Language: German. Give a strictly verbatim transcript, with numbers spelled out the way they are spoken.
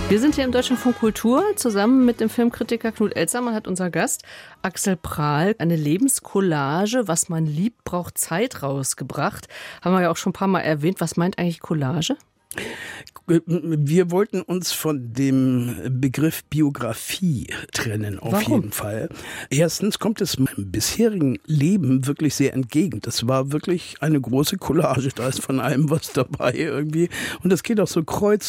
Wir sind hier im Deutschlandfunk Kultur zusammen mit dem Filmkritiker Knut Elsamann, hat unser Gast Axel Prahl eine Lebenscollage, was man liebt, braucht Zeit, rausgebracht. Haben wir ja auch schon ein paar Mal erwähnt. Was meint eigentlich Collage? Wir wollten uns von dem Begriff Biografie trennen, auf Warum? jeden Fall. Erstens kommt es meinem bisherigen Leben wirklich sehr entgegen. Das war wirklich eine große Collage. Da ist von allem was dabei irgendwie. Und das geht auch so kreuz